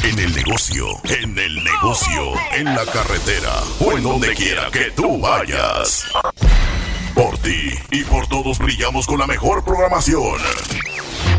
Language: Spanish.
En el negocio, en la carretera o en donde quiera que tú vayas. Por ti y por todos brillamos con la mejor programación.